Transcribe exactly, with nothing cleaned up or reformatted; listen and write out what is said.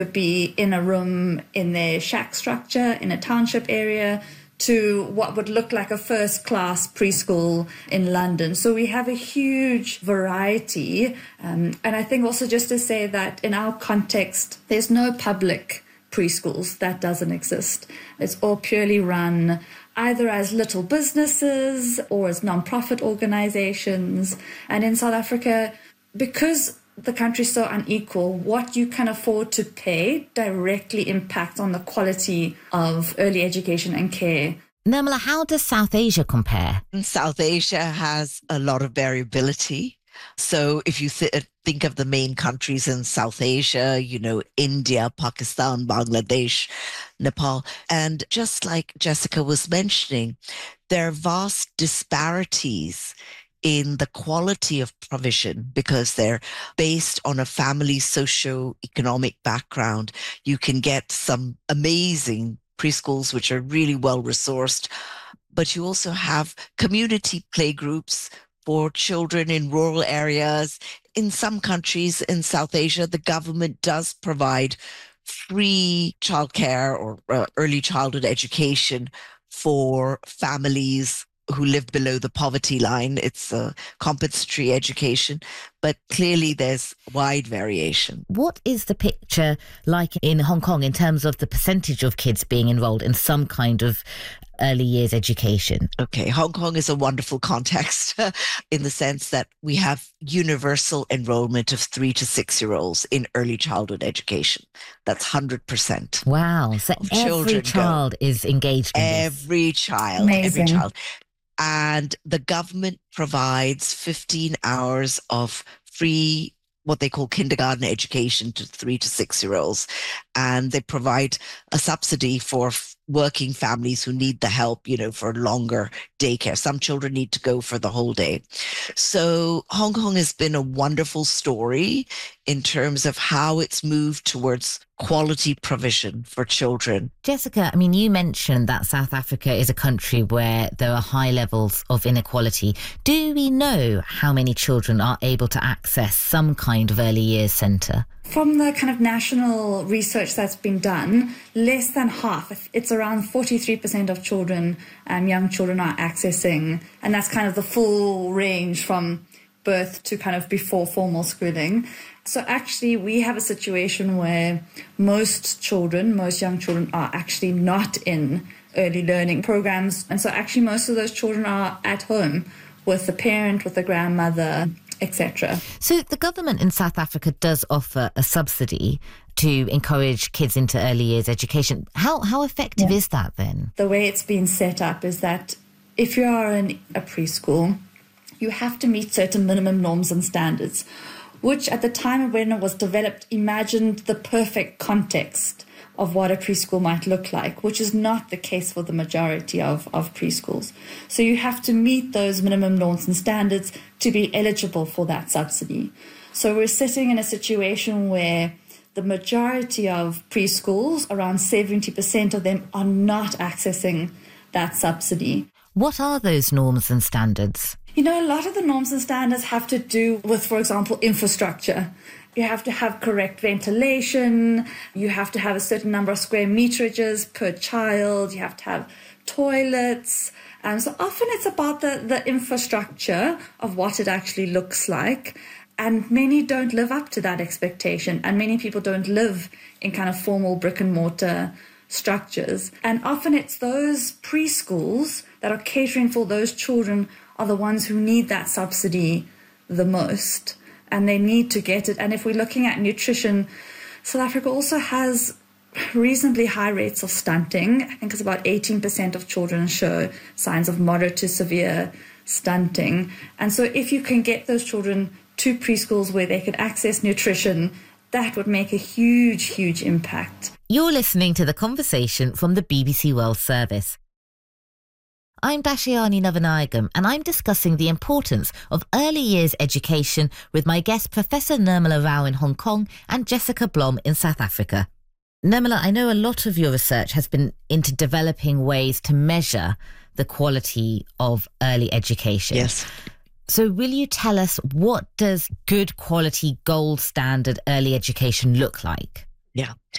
be in a room in their shack structure in a township area to what would look like a first-class preschool in London. So we have a huge variety. Um, and I think also just to say that in our context, there's no public preschools. That doesn't exist. It's all purely run either as little businesses or as non-profit organizations. And in South Africa, because the country's so unequal, what you can afford to pay directly impacts on the quality of early education and care. Nirmala, how does South Asia compare? South Asia has a lot of variability. So if you th- think of the main countries in South Asia, you know, India, Pakistan, Bangladesh, Nepal, and just like Jessica was mentioning, there are vast disparities in the quality of provision because they're based on a family socio-economic background. You can get some amazing preschools which are really well resourced, but you also have community playgroups for children in rural areas. In some countries in South Asia, the government does provide free childcare or uh, early childhood education for families who live below the poverty line. It's a compensatory education, but clearly there's wide variation. What is the picture like in Hong Kong in terms of the percentage of kids being enrolled in some kind of early years education? Okay, Hong Kong is a wonderful context in the sense that we have universal enrollment of three to six year olds in early childhood education. That's one hundred percent. Wow, so every child go. is engaged in Every this. child, Amazing. every child. And the government provides fifteen hours of free, what they call kindergarten education to three to six year olds. And they provide a subsidy for f- working families who need the help, you know, for longer daycare. Some children need to go for the whole day. So Hong Kong has been a wonderful story in terms of how it's moved towards quality provision for children. Jessica, I mean, you mentioned that South Africa is a country where there are high levels of inequality. Do we know how many children are able to access some kind of early years centre? From the kind of national research that's been done, less than half, it's around forty-three percent of children, um, young children are accessing, and that's kind of the full range from birth to kind of before formal schooling. So actually we have a situation where most children, most young children are actually not in early learning programs. And so actually most of those children are at home with the parent, with the grandmother, et cetera. So the government in South Africa does offer a subsidy to encourage kids into early years education. How how effective yeah. is that then? The way it's been set up is that if you are in a preschool, you have to meet certain minimum norms and standards, which at the time when it was developed imagined the perfect context of what a preschool might look like, which is not the case for the majority of, of preschools. So you have to meet those minimum norms and standards to be eligible for that subsidy. So we're sitting in a situation where the majority of preschools, around seventy percent of them, are not accessing that subsidy. What are those norms and standards? You know, a lot of the norms and standards have to do with, for example, infrastructure. You have to have correct ventilation. You have to have a certain number of square meterages per child. You have to have toilets. Um, so often it's about the, the infrastructure of what it actually looks like. And many don't live up to that expectation. And many people don't live in kind of formal brick and mortar structures. And often it's those preschools that are catering for those children are the ones who need that subsidy the most. And they need to get it. And if we're looking at nutrition, South Africa also has reasonably high rates of stunting. I think it's about eighteen percent of children show signs of moderate to severe stunting. And so if you can get those children to preschools where they could access nutrition, that would make a huge, huge impact. You're listening to The Conversation from the B B C World Service. I'm Dashiani Navanayagam, and I'm discussing the importance of early years education with my guest Professor Nirmala Rao in Hong Kong and Jessica Blom in South Africa. Nirmala, I know a lot of your research has been into developing ways to measure the quality of early education. Yes. So will you tell us, what does good quality gold standard early education look like? Yeah.